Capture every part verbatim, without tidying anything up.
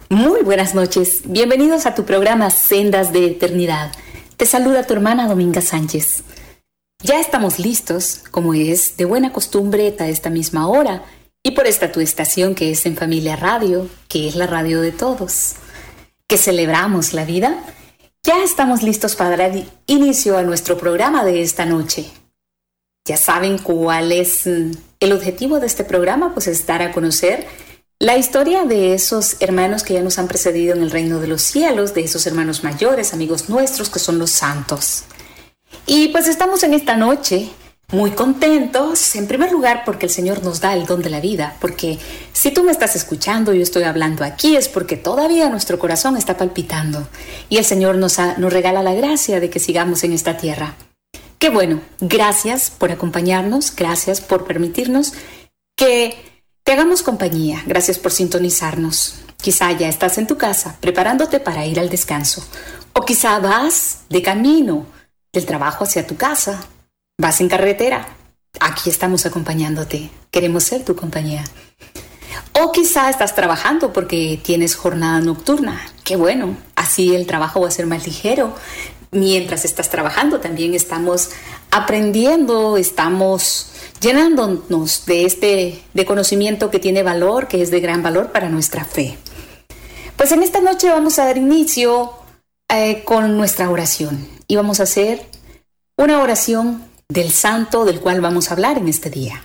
Muy buenas noches, bienvenidos a tu programa Sendas de Eternidad. Te saluda tu hermana Dominga Sánchez. Ya estamos listos, como es de buena costumbre, a esta misma hora, y por esta tu estación que es En Familia Radio, que es la radio de todos, que celebramos la vida. Ya estamos listos para dar inicio a nuestro programa de esta noche. Ya saben cuál es el objetivo de este programa, pues es dar a conocer la historia de esos hermanos que ya nos han precedido en el reino de los cielos, de esos hermanos mayores, amigos nuestros, que son los santos. Y pues estamos en esta noche muy contentos, en primer lugar porque el Señor nos da el don de la vida, porque si tú me estás escuchando, yo estoy hablando aquí, es porque todavía nuestro corazón está palpitando y el Señor nos, ha, nos regala la gracia de que sigamos en esta tierra. Qué bueno, gracias por acompañarnos, gracias por permitirnos que te hagamos compañía, gracias por sintonizarnos. Quizá ya estás en tu casa preparándote para ir al descanso. O quizá vas de camino del trabajo hacia tu casa. Vas en carretera. Aquí estamos acompañándote. Queremos ser tu compañía. O quizá estás trabajando porque tienes jornada nocturna. Qué bueno, así el trabajo va a ser más ligero. Mientras estás trabajando también estamos aprendiendo, estamos llenándonos de este de conocimiento que tiene valor, que es de gran valor para nuestra fe. Pues en esta noche vamos a dar inicio eh, con nuestra oración y vamos a hacer una oración del santo del cual vamos a hablar en este día.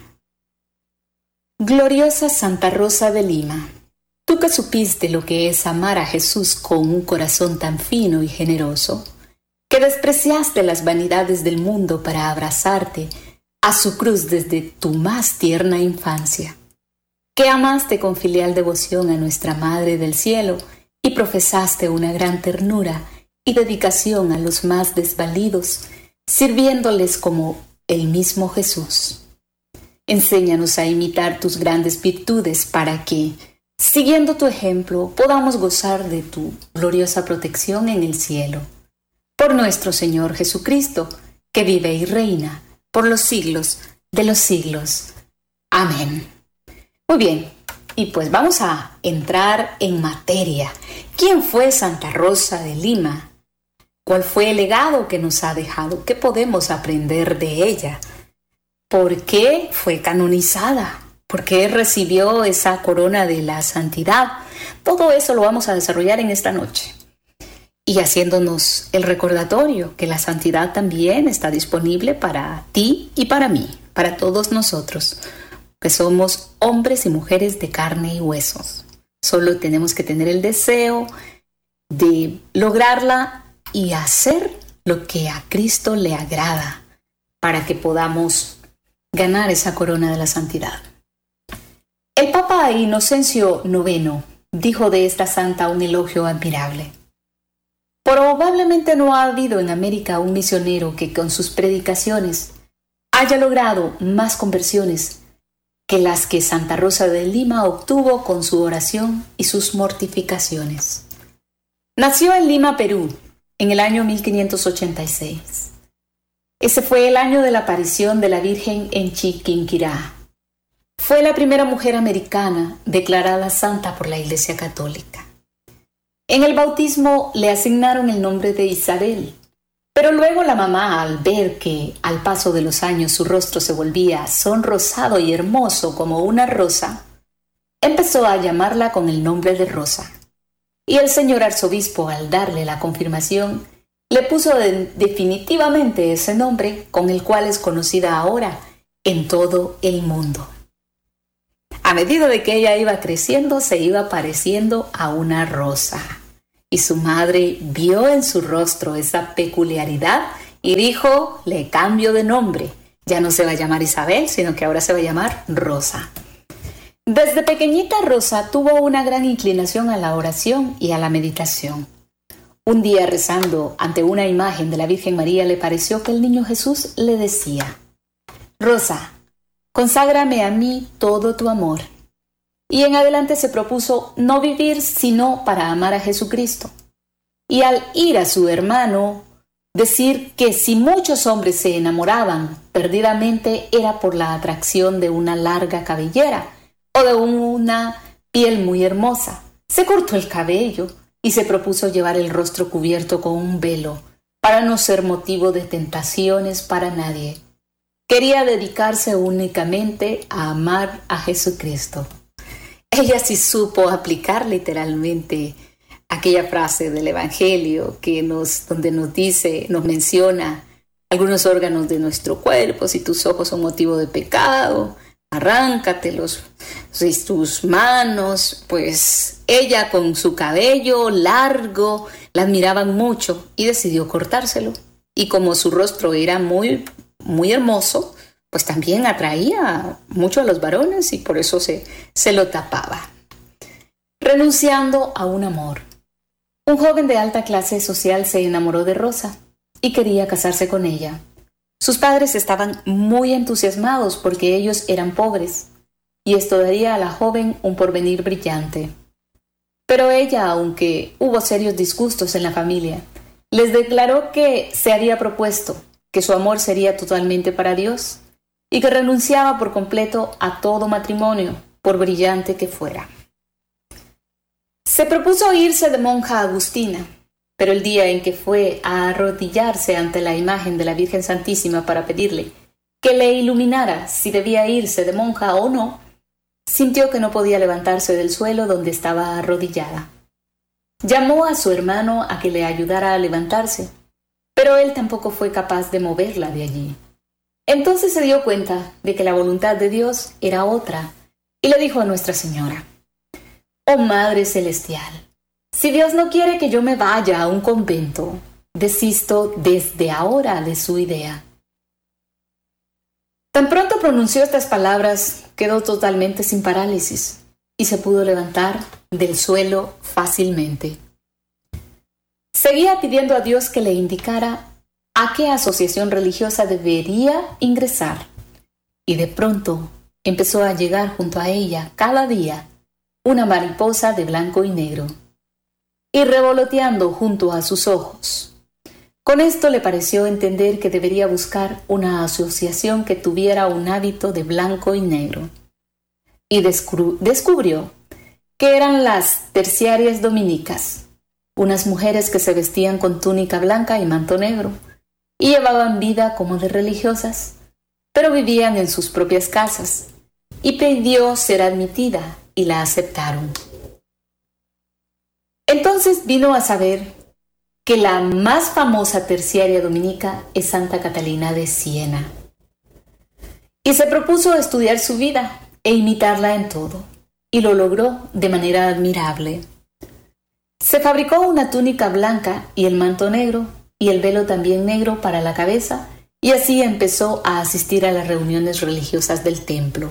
Gloriosa Santa Rosa de Lima, tú que supiste lo que es amar a Jesús con un corazón tan fino y generoso, que despreciaste las vanidades del mundo para abrazarte a su cruz desde tu más tierna infancia, que amaste con filial devoción a nuestra Madre del Cielo y profesaste una gran ternura y dedicación a los más desvalidos, sirviéndoles como el mismo Jesús. Enséñanos a imitar tus grandes virtudes para que, siguiendo tu ejemplo, podamos gozar de tu gloriosa protección en el cielo. Por nuestro Señor Jesucristo, que vive y reina por los siglos de los siglos. Amén. Muy bien, y pues vamos a entrar en materia. ¿Quién fue Santa Rosa de Lima? ¿Cuál fue el legado que nos ha dejado? ¿Qué podemos aprender de ella? ¿Por qué fue canonizada? ¿Por qué recibió esa corona de la santidad? Todo eso lo vamos a desarrollar en esta noche. Y haciéndonos el recordatorio que la santidad también está disponible para ti y para mí, para todos nosotros, que somos hombres y mujeres de carne y huesos. Solo tenemos que tener el deseo de lograrla y hacer lo que a Cristo le agrada para que podamos ganar esa corona de la santidad. El Papa Inocencio noveno dijo de esta santa un elogio admirable. Probablemente no ha habido en América un misionero que con sus predicaciones haya logrado más conversiones que las que Santa Rosa de Lima obtuvo con su oración y sus mortificaciones. Nació en Lima, Perú, en el año mil quinientos ochenta y seis. Ese fue el año de la aparición de la Virgen en Chiquinquirá. Fue la primera mujer americana declarada santa por la Iglesia Católica. En el bautismo le asignaron el nombre de Isabel, pero luego la mamá, al ver que al paso de los años su rostro se volvía sonrosado y hermoso como una rosa, empezó a llamarla con el nombre de Rosa. Y el señor arzobispo, al darle la confirmación, le puso de- definitivamente ese nombre con el cual es conocida ahora en todo el mundo. A medida de que ella iba creciendo, se iba pareciendo a una rosa. Y su madre vio en su rostro esa peculiaridad y dijo, le cambio de nombre. Ya no se va a llamar Isabel, sino que ahora se va a llamar Rosa. Desde pequeñita Rosa tuvo una gran inclinación a la oración y a la meditación. Un día rezando ante una imagen de la Virgen María le pareció que el niño Jesús le decía, Rosa, conságrame a mí todo tu amor. Y en adelante se propuso no vivir sino para amar a Jesucristo. Y al ir a su hermano, decir que si muchos hombres se enamoraban perdidamente era por la atracción de una larga cabellera o de una piel muy hermosa, Se cortó el cabello y se propuso llevar el rostro cubierto con un velo para no ser motivo de tentaciones para nadie. Quería dedicarse únicamente a amar a Jesucristo. Ella sí supo aplicar literalmente aquella frase del Evangelio que nos, donde nos dice, nos menciona algunos órganos de nuestro cuerpo. Si tus ojos son motivo de pecado, arráncatelos. Si tus manos, pues ella con su cabello largo la admiraban mucho y decidió cortárselo. Y como su rostro era muy, muy hermoso, pues también atraía mucho a los varones y por eso se, se lo tapaba. Renunciando a un amor. Un joven de alta clase social se enamoró de Rosa y quería casarse con ella. Sus padres estaban muy entusiasmados porque ellos eran pobres y esto daría a la joven un porvenir brillante. Pero ella, aunque hubo serios disgustos en la familia, les declaró que se había propuesto que su amor sería totalmente para Dios y que renunciaba por completo a todo matrimonio, por brillante que fuera. Se propuso irse de monja agustina, pero el día en que fue a arrodillarse ante la imagen de la Virgen Santísima para pedirle que le iluminara si debía irse de monja o no, sintió que no podía levantarse del suelo donde estaba arrodillada. Llamó a su hermano a que le ayudara a levantarse, pero él tampoco fue capaz de moverla de allí. Entonces se dio cuenta de que la voluntad de Dios era otra y le dijo a Nuestra Señora: «Oh Madre Celestial, si Dios no quiere que yo me vaya a un convento, desisto desde ahora de su idea». Tan pronto pronunció estas palabras, quedó totalmente sin parálisis y se pudo levantar del suelo fácilmente. Seguía pidiendo a Dios que le indicara a qué asociación religiosa debería ingresar, y de pronto empezó a llegar junto a ella cada día una mariposa de blanco y negro, y revoloteando junto a sus ojos. Con esto le pareció entender que debería buscar una asociación que tuviera un hábito de blanco y negro, y descru- descubrió que eran las terciarias dominicas, unas mujeres que se vestían con túnica blanca y manto negro, y llevaban vida como de religiosas, pero vivían en sus propias casas, y pidió ser admitida, y la aceptaron. Entonces vino a saber que la más famosa terciaria dominica es Santa Catalina de Siena, y se propuso estudiar su vida e imitarla en todo, y lo logró de manera admirable. Se fabricó una túnica blanca y el manto negro, y el velo también negro para la cabeza, y así empezó a asistir a las reuniones religiosas del templo.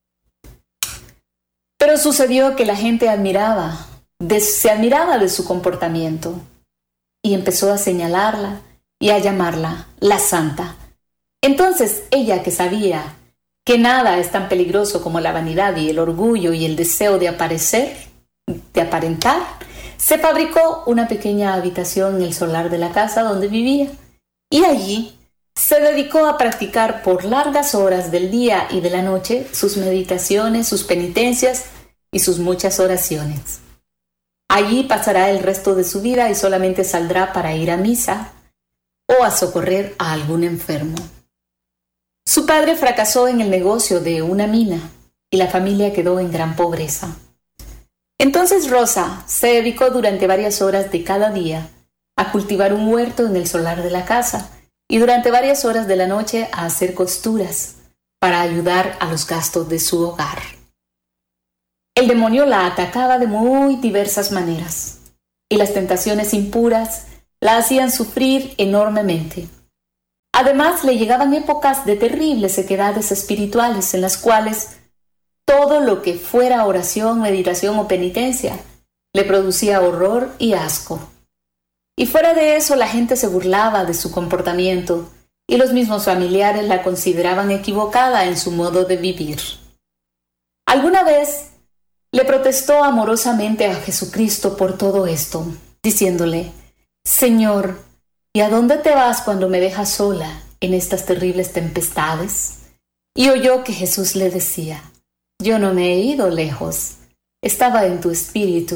Pero sucedió que la gente admiraba, de, se admiraba de su comportamiento, y empezó a señalarla y a llamarla la santa. Entonces ella, que sabía que nada es tan peligroso como la vanidad y el orgullo y el deseo de aparecer, de aparentar, se fabricó una pequeña habitación en el solar de la casa donde vivía, y allí se dedicó a practicar por largas horas del día y de la noche sus meditaciones, sus penitencias y sus muchas oraciones. Allí pasará el resto de su vida y solamente saldrá para ir a misa o a socorrer a algún enfermo. Su padre fracasó en el negocio de una mina y la familia quedó en gran pobreza. Entonces Rosa se dedicó durante varias horas de cada día a cultivar un huerto en el solar de la casa y durante varias horas de la noche a hacer costuras para ayudar a los gastos de su hogar. El demonio la atacaba de muy diversas maneras y las tentaciones impuras la hacían sufrir enormemente. Además, le llegaban épocas de terribles sequedades espirituales en las cuales todo lo que fuera oración, meditación o penitencia le producía horror y asco. Y fuera de eso, la gente se burlaba de su comportamiento y los mismos familiares la consideraban equivocada en su modo de vivir. Alguna vez le protestó amorosamente a Jesucristo por todo esto, diciéndole: «Señor, ¿y a dónde te vas cuando me dejas sola en estas terribles tempestades?» Y oyó que Jesús le decía: «Yo no me he ido lejos, estaba en tu espíritu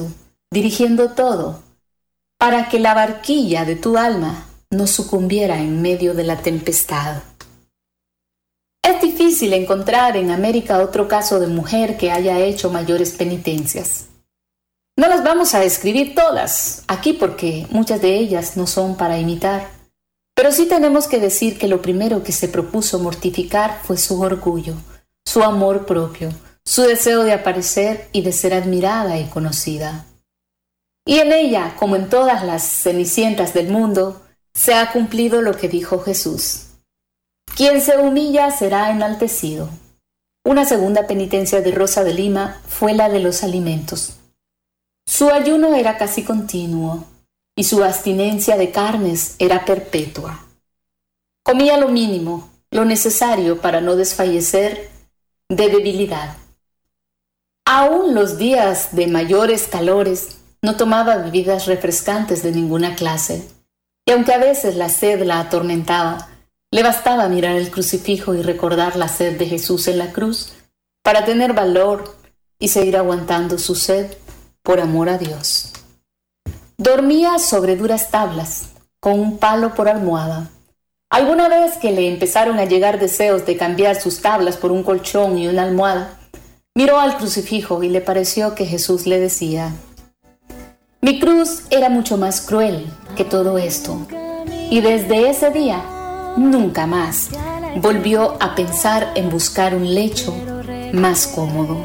dirigiendo todo, para que la barquilla de tu alma no sucumbiera en medio de la tempestad. Es difícil encontrar en América otro caso de mujer que haya hecho mayores penitencias. No las vamos a describir todas aquí porque muchas de ellas no son para imitar, pero sí tenemos que decir que lo primero que se propuso mortificar fue su orgullo, su amor propio, su deseo de aparecer y de ser admirada y conocida. Y en ella, como en todas las cenicientas del mundo, se ha cumplido lo que dijo Jesús: quien se humilla será enaltecido. Una segunda penitencia de Rosa de Lima fue la de los alimentos. Su ayuno era casi continuo y su abstinencia de carnes era perpetua. Comía lo mínimo, lo necesario para no desfallecer de debilidad. Aún los días de mayores calores no tomaba bebidas refrescantes de ninguna clase, y aunque a veces la sed la atormentaba, le bastaba mirar el crucifijo y recordar la sed de Jesús en la cruz para tener valor y seguir aguantando su sed por amor a Dios. Dormía sobre duras tablas, con un palo por almohada. Alguna vez que le empezaron a llegar deseos de cambiar sus tablas por un colchón y una almohada, miró al crucifijo y le pareció que Jesús le decía: mi cruz era mucho más cruel que todo esto. Y desde ese día, nunca más volvió a pensar en buscar un lecho más cómodo.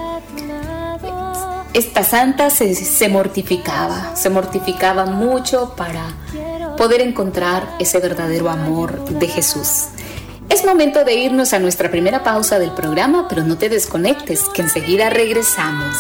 Esta santa se, se mortificaba, se mortificaba mucho para poder encontrar ese verdadero amor de Jesús. Es momento de irnos a nuestra primera pausa del programa, pero no te desconectes, que enseguida regresamos.